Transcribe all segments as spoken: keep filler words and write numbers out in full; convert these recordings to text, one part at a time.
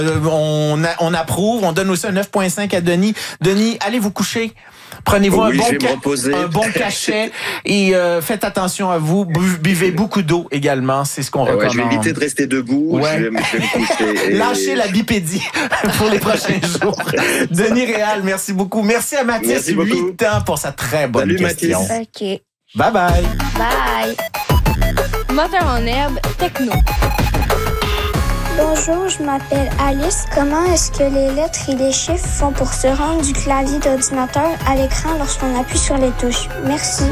on, a, on approuve. On donne aussi un neuf virgule cinq à Denis. Denis, allez vous coucher. Prenez-vous oui, un, bon ca- un bon cachet et euh, faites attention à vous. Buvez beaucoup d'eau également, c'est ce qu'on ouais, recommande. Je vais éviter de rester debout, ouais. je, vais, je vais me coucher. Et... Lâchez la bipédie pour les prochains jours. Denis Réal, merci beaucoup. Merci à Mathis, huit ans, pour sa très bonne Salut, question. Mathis. OK. Bye bye. Bye. Moteur en herbe, techno. Bonjour, je m'appelle Alice. Comment est-ce que les lettres et les chiffres font pour se rendre du clavier d'ordinateur à l'écran lorsqu'on appuie sur les touches? Merci.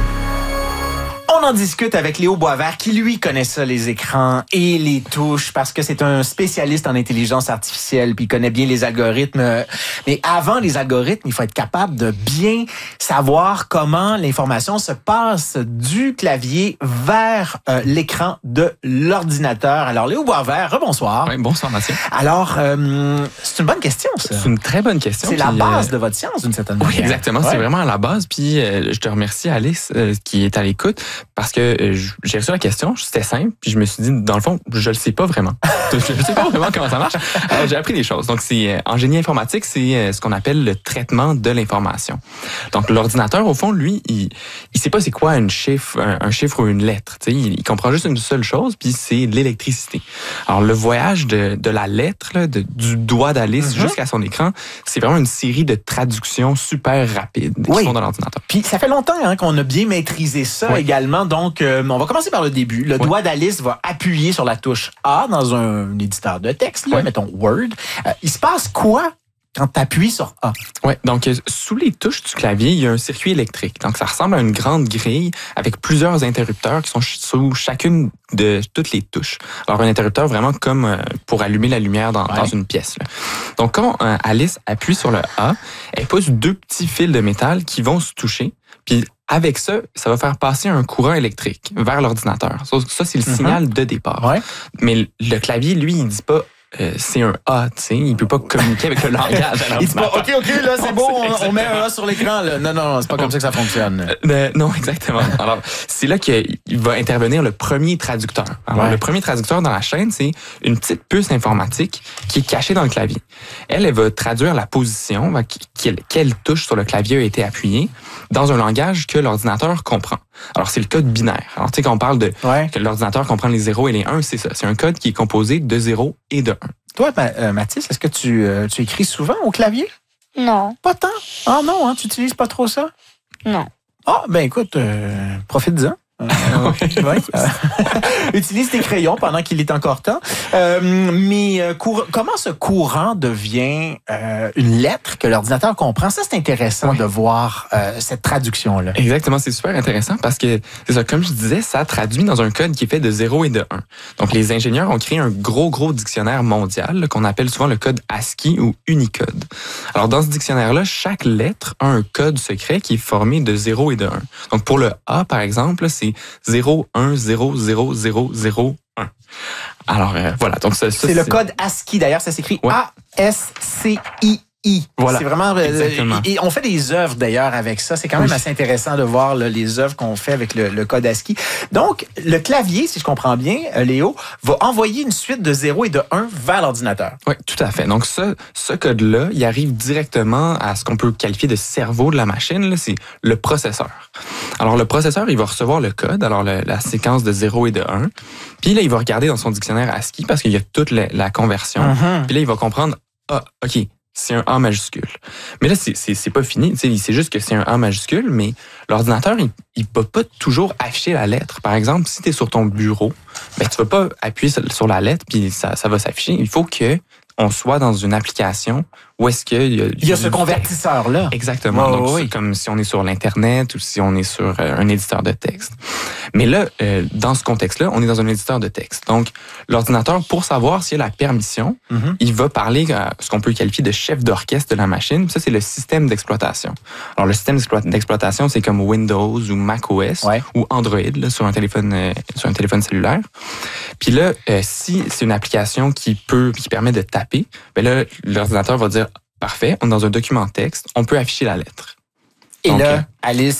On en discute avec Léo Boisvert, qui lui connaît ça, les écrans et les touches, parce que c'est un spécialiste en intelligence artificielle, puis il connaît bien les algorithmes. Mais avant les algorithmes, il faut être capable de bien savoir comment l'information se passe du clavier vers euh, l'écran de l'ordinateur. Alors, Léo Boisvert, rebonsoir. Oui, bonsoir, Mathieu. Alors, euh, c'est une bonne question, ça. C'est une très bonne question. C'est la puis, base euh, de votre science, d'une certaine manière. Oui, exactement. Ouais. C'est vraiment à la base. Puis, euh, je te remercie, Alice, euh, qui est à l'écoute. Parce que euh, j'ai reçu la question, c'était simple, puis je me suis dit, dans le fond, je le sais pas vraiment. Je ne sais pas vraiment comment ça marche. Euh, j'ai appris des choses. Donc, c'est euh, en génie informatique, c'est euh, ce qu'on appelle le traitement de l'information. Donc, l'ordinateur, au fond, lui, il il sait pas c'est quoi une chiffre, un, un chiffre ou une lettre. Tu sais, il, il comprend juste une seule chose, puis c'est l'électricité. Alors, le voyage de, de la lettre, là, de, du doigt d'Alice mm-hmm. jusqu'à son écran, c'est vraiment une série de traductions super rapides qui oui. sont dans l'ordinateur. Puis, ça fait longtemps hein, qu'on a bien maîtrisé ça oui. également. Donc, euh, on va commencer par le début. Le oui. doigt d'Alice va appuyer sur la touche A dans un, un éditeur de texte, là, oui. mettons Word. Euh, il se passe quoi quand tu appuies sur A? Oui, donc euh, sous les touches du clavier, il y a un circuit électrique. Donc, ça ressemble à une grande grille avec plusieurs interrupteurs qui sont ch- sous chacune de toutes les touches. Alors, un interrupteur vraiment comme euh, pour allumer la lumière dans, ouais. dans une pièce. Là. Donc, quand euh, Alice appuie sur le A, elle pousse deux petits fils de métal qui vont se toucher. Puis, avec ça, ça va faire passer un courant électrique vers l'ordinateur. Ça, ça c'est le mm-hmm. signal de départ. Ouais. Mais le clavier, lui, il dit pas euh, c'est un A, tu sais, il peut pas communiquer avec le langage. Il dit pas, OK, OK, là, c'est beau, on, on met un A sur l'écran. Là. Non, non, c'est pas comme ça que ça fonctionne. Euh, non, exactement. Alors, c'est là qu'il va intervenir le premier traducteur. Alors, ouais. le premier traducteur dans la chaîne, c'est une petite puce informatique qui est cachée dans le clavier. Elle, elle va traduire la position, quelle, quelle touche sur le clavier a été appuyée, dans un langage que l'ordinateur comprend. Alors, c'est le code binaire. Alors, tu sais, quand on parle de ouais. que l'ordinateur comprend les zéros et les un, c'est ça. C'est un code qui est composé de zéro et de un. Toi, euh, Mathis, est-ce que tu, euh, tu écris souvent au clavier? Non. Pas tant? Ah non, hein, tu n'utilises pas trop ça? Non. Ah, ben écoute, euh, profite-en. Euh, ouais. euh, utilise tes crayons pendant qu'il est encore temps. Euh, mais euh, cour- comment ce courant devient euh, une lettre que l'ordinateur comprend? Ça, c'est intéressant ouais. de voir euh, cette traduction-là. Exactement, c'est super intéressant parce que, c'est ça, comme je disais, ça traduit dans un code qui est fait de zéro et de un. Donc, les ingénieurs ont créé un gros, gros dictionnaire mondial là, qu'on appelle souvent le code ASCII ou Unicode. Alors, dans ce dictionnaire-là, chaque lettre a un code secret qui est formé de zéro et de un. Donc, pour le A, par exemple, c'est zéro un zéro zéro zéro zéro un. Alors, euh, voilà. Donc, ça, ça, c'est, c'est le code ASCII. D'ailleurs, ça s'écrit ouais. A S C I I. Voilà. C'est vraiment. Exactement. Et on fait des œuvres d'ailleurs avec ça. C'est quand même oui. assez intéressant de voir là, les œuvres qu'on fait avec le, le code ASCII. Donc, le clavier, si je comprends bien, Léo, va envoyer une suite de zéro et de un vers l'ordinateur. Oui, tout à fait. Donc, ça, ce code-là, il arrive directement à ce qu'on peut qualifier de cerveau de la machine. Là, c'est le processeur. Alors, le processeur, il va recevoir le code, alors le, la séquence de zéro et de un. Puis là, il va regarder dans son dictionnaire ASCII parce qu'il y a toute la, la conversion. Mm-hmm. Puis là, il va comprendre, ah, OK, c'est un A majuscule. Mais là, c'est, c'est, c'est pas fini. T'sais, c'est juste que c'est un A majuscule, mais l'ordinateur, il ne peut pas toujours afficher la lettre. Par exemple, si tu es sur ton bureau, ben, tu ne vas pas appuyer sur la lettre puis ça, ça va s'afficher. Il faut que on soit dans une application où est-ce qu'il y a... Il y a ce convertisseur-là. Exactement. Oh, Donc, oui. c'est comme si on est sur l'Internet ou si on est sur euh, un éditeur de texte. Mais là, euh, dans ce contexte-là, on est dans un éditeur de texte. Donc, l'ordinateur, pour savoir s'il y a la permission, mm-hmm. il va parler à ce qu'on peut qualifier de chef d'orchestre de la machine. Ça, c'est le système d'exploitation. Alors, le système d'exploitation, c'est comme Windows ou macOS ouais. ou Android là, sur un téléphone euh, sur un téléphone cellulaire. Puis là, euh, si c'est une application qui peut, qui permet de taper, ben là, l'ordinateur va dire parfait, on est dans un document texte, on peut afficher la lettre. Et Donc, là, Alice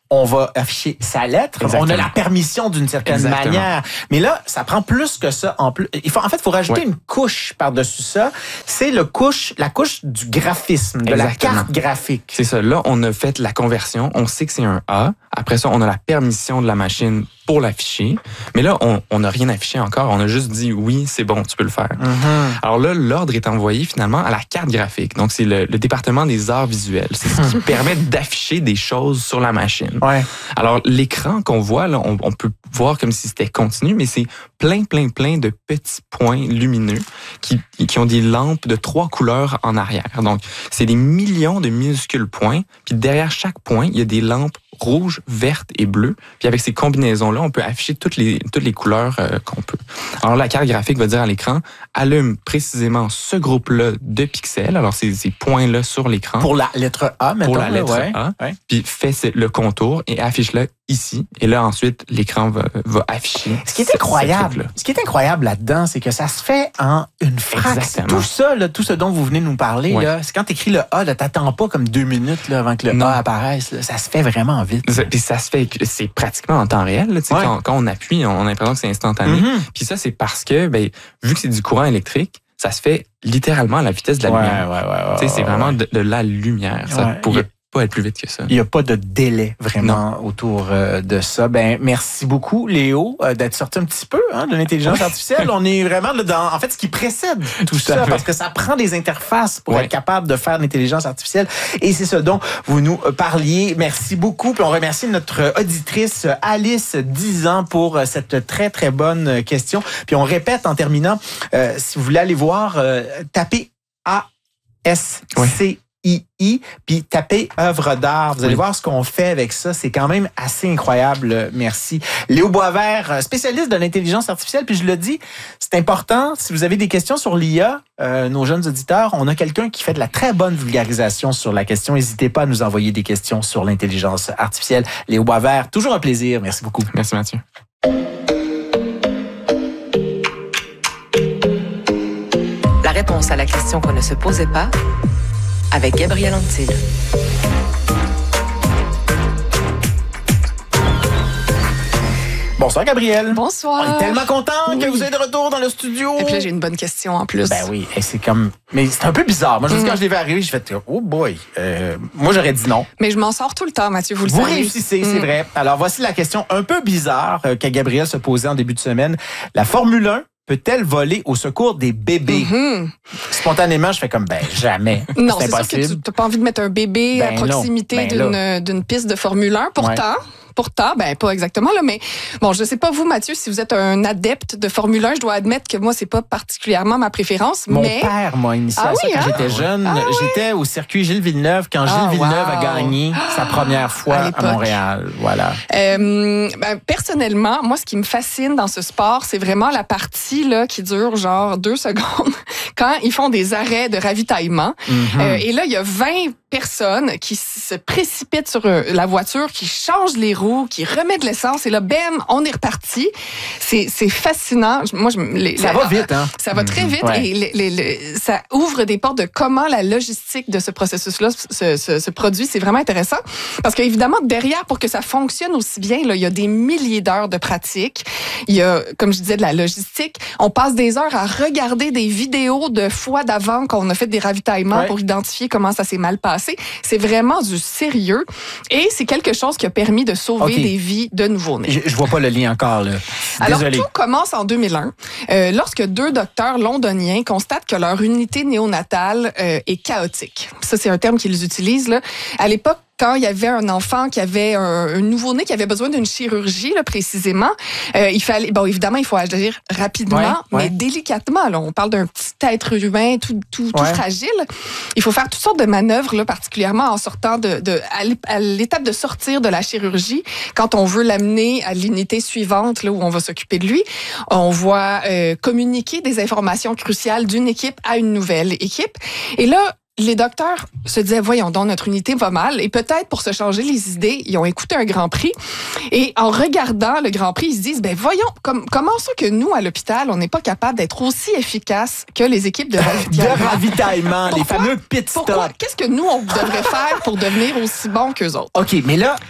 on va afficher sa lettre. Exactement. On a la permission d'une certaine Exactement. manière. Mais là, ça prend plus que ça. En plus, il faut, en fait, il faut rajouter Ouais. une couche par-dessus ça. C'est le couche, la couche du graphisme, de Exactement. la carte graphique. C'est ça. Là, on a fait la conversion. On sait que c'est un A. Après ça, on a la permission de la machine pour l'afficher. Mais là, on n'a rien affiché encore. On a juste dit oui, c'est bon, tu peux le faire. Mm-hmm. Alors là, l'ordre est envoyé finalement à la carte graphique. Donc, c'est le, le département des arts visuels. C'est ce qui permet d'afficher des choses sur la machine. Ouais. Alors, l'écran qu'on voit, là, on, on peut voir comme si c'était continu, mais c'est plein, plein, plein de petits points lumineux qui, qui ont des lampes de trois couleurs en arrière. Donc, c'est des millions de minuscules points. Puis derrière chaque point, il y a des lampes rouges, vertes et bleues. Puis avec ces combinaisons-là, on peut afficher toutes les, toutes les couleurs euh, qu'on peut. Alors, la carte graphique va dire à l'écran, allume précisément ce groupe-là de pixels. Alors, c'est ces points-là sur l'écran. Pour la lettre A, mettons. Pour la lettre là, ouais. A. Ouais. Puis fait le contour et affiche-le ici. Et là, ensuite, l'écran va, va afficher. Ce qui est ce- ce incroyable, truc-là. ce qui est incroyable là-dedans, c'est que ça se fait en une fraction. Exactement. Tout ça, là, tout ce dont vous venez de nous parler, Ouais. là, c'est quand tu écris le A, là, t'attends pas comme deux minutes là, avant que le Non. A apparaisse. Là. Ça se fait vraiment vite. Ça- Puis ça se fait, que c'est pratiquement en temps réel. Là, tu sais, Ouais. quand, quand on appuie, on a l'impression que c'est instantané. Mhm. Puis ça, c'est parce que, ben, vu que c'est du courant électrique, ça se fait littéralement à la vitesse de la Ouais, lumière. ouais, ouais, ouais, Tu sais, c'est ouais, vraiment ouais. de, de la lumière. Ça Ouais. pourrait Il- pas être plus vite que ça. Il n'y a pas de délai vraiment autour euh, de ça. Ben merci beaucoup, Léo, euh, d'être sorti un petit peu hein, de l'intelligence artificielle. On est vraiment là dans, en fait, ce qui précède tout, Tout ça, à fait. parce que ça prend des interfaces pour Ouais. être capable de faire de l'intelligence artificielle. Et c'est ce dont vous nous euh, parliez. Merci beaucoup. Puis on remercie notre auditrice Alice, dix ans, pour euh, cette très, très bonne euh, question. Puis on répète en terminant, euh, si vous voulez aller voir, euh, tapez A S C I I, puis tapez œuvre d'art. Vous allez Oui. voir ce qu'on fait avec ça. C'est quand même assez incroyable. Merci. Léo Boisvert, spécialiste de l'intelligence artificielle. Puis je le dis, c'est important. Si vous avez des questions sur l'I A, euh, nos jeunes auditeurs, on a quelqu'un qui fait de la très bonne vulgarisation sur la question. N'hésitez pas à nous envoyer des questions sur l'intelligence artificielle. Léo Boisvert, toujours un plaisir. Merci beaucoup. Merci, Mathieu. La réponse à la question qu'on ne se posait pas avec Gabriel Antil. Bonsoir, Gabriel. Bonsoir. On est tellement content que Oui. vous êtes de retour dans le studio. Et puis là, j'ai une bonne question en plus. Ben oui, et c'est comme... Mais c'est un peu bizarre. Moi, je me dis, Mm. quand je l'ai vu arriver, j'ai fait, oh boy. Euh, moi, j'aurais dit non. Mais je m'en sors tout le temps, Mathieu, vous le Vous savez. réussissez, c'est Mm. vrai. Alors, voici la question un peu bizarre euh, que Gabriel se posait en début de semaine. La Formule un peut-elle voler au secours des bébés? Mhm. Spontanément, je fais comme, ben jamais. Non, c'est c'est sûr que impossible. tu n'as pas envie de mettre un bébé à Ben non. proximité Ben d'une là. d'une piste de Formule un. Pourtant, pourtant, ben pas exactement là, mais bon, je sais pas vous, Mathieu, si vous êtes un adepte de Formule un, je dois admettre que moi, c'est pas particulièrement ma préférence, Mon mais père m'a initié Ah à ça oui, quand hein? j'étais jeune. Ah oui? J'étais au circuit Gilles Villeneuve quand Ah, Gilles Villeneuve a wow. gagné sa première fois À à, l'époque. Montréal. Voilà. Euh, ben, personnellement, moi, ce qui me fascine dans ce sport, c'est vraiment la partie là qui dure genre deux secondes quand ils font des arrêts de ravitaillement. Mhm. Euh, et là, il y a vingt personnes qui se précipitent sur euh, la voiture, qui changent les roues, qui remettent de l'essence. Et là, bam, on est reparti. C'est c'est fascinant. Je- Moi, je, les- Ça la- va vite, hein? Ça va très vite Ouais. et les- les- les- ça ouvre des portes de comment la logistique de ce processus-là se, se, se produit. C'est vraiment intéressant parce qu'évidemment, derrière, pour que ça fonctionne aussi bien, là, il y a des milliers d'heures de pratique. Il y a, comme je disais, de la logistique. On passe des heures à regarder des vidéos de fois d'avant qu'on a fait des ravitaillements Ouais. pour identifier comment ça s'est mal passé. C'est vraiment du sérieux et c'est quelque chose qui a permis de sauver Ok. des vies de nouveau-nés. Je, je vois pas le lien encore, là. Alors, Désolé. tout commence en deux mille un, euh, lorsque deux docteurs londoniens constatent que leur unité néonatale euh, est chaotique. Ça, c'est un terme qu'ils utilisent. Là. À l'époque, quand il y avait un enfant qui avait un, un nouveau-né qui avait besoin d'une chirurgie, là, précisément, euh, il fallait, bon, évidemment, il faut agir rapidement, Ouais, ouais. mais délicatement. Là. On parle d'un petit être humain tout, tout, tout Ouais. fragile. Il faut faire toutes sortes de manœuvres, là, particulièrement en sortant de, de à l'é- à l'étape de sortir de la chirurgie, quand on veut l'amener à l'unité suivante, là, où on va s'occuper de lui. On va euh, communiquer des informations cruciales d'une équipe à une nouvelle équipe. Et là, les docteurs se disaient, voyons donc, notre unité va mal. Et peut-être pour se changer les idées, ils ont écouté un Grand Prix. Et en regardant le Grand Prix, ils se disent, ben voyons, comme, comment ça que nous, à l'hôpital, on n'est pas capable d'être aussi efficace que les équipes de De ravitaillement? ravitaillement, les Pourquoi? fameux pit stops. Pourquoi? Qu'est-ce que nous, on devrait faire pour devenir aussi bons qu'eux autres? OK, mais là,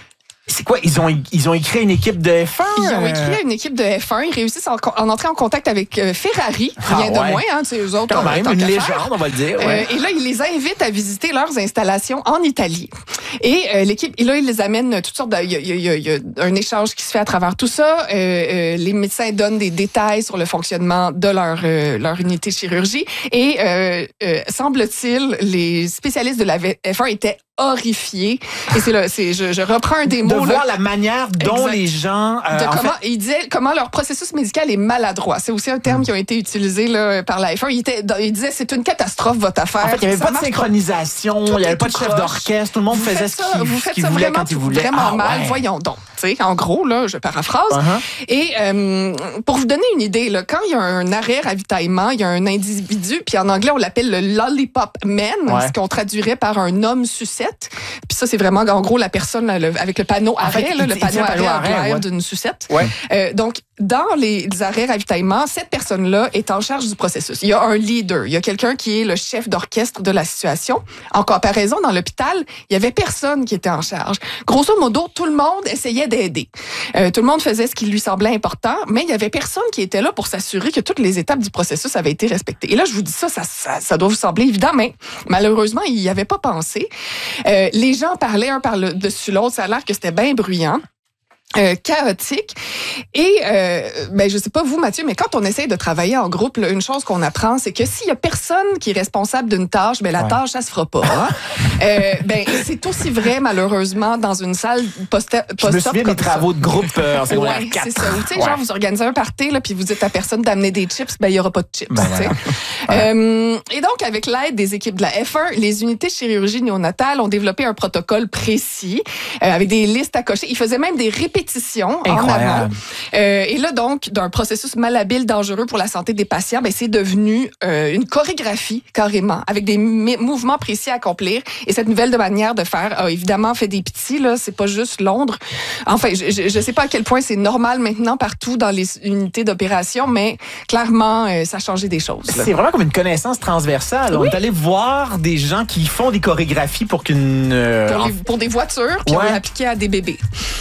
C'est quoi? Ils ont, ils ont écrit une équipe de F un? Ils ont écrit une équipe de F un. Ils réussissent à en, en entrer en contact avec euh, Ferrari, rien ah, de ouais. moins. Hein, eux autres, Quand même, une légende, on va le dire. Ouais. Euh, et là, ils les invitent à visiter leurs installations en Italie. Et euh, l'équipe, et là, ils les amènent toutes sortes de... Il y, y, y, y a un échange qui se fait à travers tout ça. Euh, euh, les médecins donnent des détails sur le fonctionnement de leur, euh, leur unité de chirurgie. Et euh, euh, semble-t-il, les spécialistes de la F un étaient horrifiés. Et c'est là, c'est, je, je reprends un des mots. De là. voir la manière dont Exact. les gens... Euh, de en comment, fait... il disait comment leur processus médical est maladroit. C'est aussi un terme mm. qui a été utilisé là, par la F un. Il, était, il disait c'est une catastrophe votre affaire. En fait, il n'y avait ça pas de synchronisation, il n'y avait pas de chef croche. d'orchestre, tout le monde vous faisait ça, ce qu'il, vous ce faites qu'il ça voulait vraiment, quand il voulait. Vraiment ah, mal, ouais. voyons donc. T'sais, en gros, là, je paraphrase. Uh-huh. Et euh, pour vous donner une idée, là, quand il y a un arrêt ravitaillement, il y a un individu, puis en anglais, on l'appelle le lollipop man, ouais. ce qu'on traduirait par un homme sucette. Puis ça, c'est vraiment, en gros, la personne là, le, avec le panneau en arrêt, fait, là, il, le il panneau arrêt en clair ouais. d'une sucette. Ouais. Euh, donc, dans les arrêts ravitaillement, cette personne-là est en charge du processus. Il y a un leader, il y a quelqu'un qui est le chef d'orchestre de la situation. En comparaison, dans l'hôpital, il y avait personne qui était en charge. Grosso modo, tout le monde essayait d'aider. Euh, tout le monde faisait ce qui lui semblait important, mais il y avait personne qui était là pour s'assurer que toutes les étapes du processus avaient été respectées. Et là, je vous dis ça, ça, ça, ça doit vous sembler évident, mais malheureusement, il n'y avait pas pensé. Euh, les gens parlaient un par-dessus l'autre, ça a l'air que c'était bien bruyant. Euh, chaotique. Et euh, ben je sais pas vous Mathieu, mais quand on essaye de travailler en groupe, là, une chose qu'on apprend, c'est que s'il y a personne qui est responsable d'une tâche, ben la ouais. tâche ça se fera pas. Hein? euh, ben c'est aussi vrai malheureusement dans une salle post-op. Je me souviens des travaux de groupe euh, en secondaire ouais, quatre. C'est ça. Tu sais, ouais. genre vous organisez un party là, puis vous dites à personne d'amener des chips, ben il y aura pas de chips. Ben, voilà. ouais. euh, et donc avec l'aide des équipes de la F un, les unités de chirurgie néonatale ont développé un protocole précis euh, avec des listes à cocher. Ils faisaient même des répétitions en avant. Euh, et là, donc, d'un processus malhabile, dangereux pour la santé des patients, ben, c'est devenu euh, une chorégraphie, carrément, avec des m- mouvements précis à accomplir. Et cette nouvelle de manière de faire a évidemment fait des petits, là. C'est pas juste Londres. Enfin, je, je sais pas à quel point c'est normal maintenant partout dans les unités d'opération, mais clairement, euh, ça a changé des choses. Là. C'est vraiment comme une connaissance transversale. Oui. On est allé voir des gens qui font des chorégraphies pour qu'une... Euh, pour, les, pour des voitures qui ouais. ont appliqué à des bébés.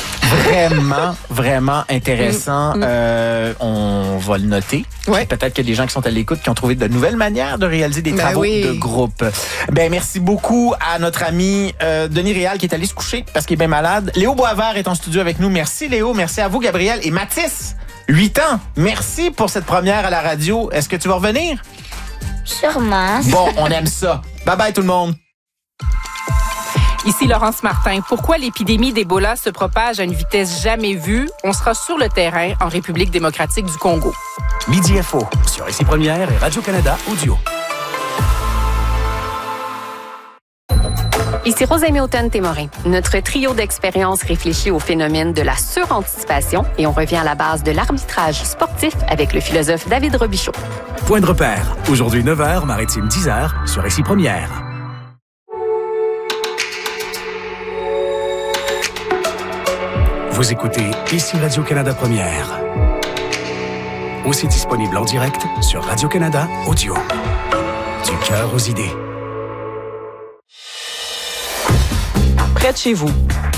Vraiment, vraiment intéressant. Mmh. Euh, on va le noter. Ouais. Peut-être qu'il y a des gens qui sont à l'écoute qui ont trouvé de nouvelles manières de réaliser des ben travaux oui. de groupe. Ben merci beaucoup à notre ami euh, Denis Réal qui est allé se coucher parce qu'il est bien malade. Léo Boisvert est en studio avec nous. Merci Léo. Merci à vous Gabriel. Et Mathis, huit ans. Merci pour cette première à la radio. Est-ce que tu vas revenir? Sûrement. Bon, on aime ça. Bye bye tout le monde. Ici Laurence Martin. Pourquoi l'épidémie d'Ebola se propage à une vitesse jamais vue? On sera sur le terrain en République démocratique du Congo. Midi Info sur Ici Première et Radio-Canada Audio. Ici Rosemée Automne-Témorin. Notre trio d'expériences réfléchit au phénomène de la suranticipation et on revient à la base de l'arbitrage sportif avec le philosophe David Robichaud. Point de repère. Aujourd'hui neuf heures, Maritime dix heures sur Ici Première. Vous écoutez Ici Radio-Canada Première. Aussi disponible en direct sur Radio-Canada Audio. Du cœur aux idées. Près de chez vous,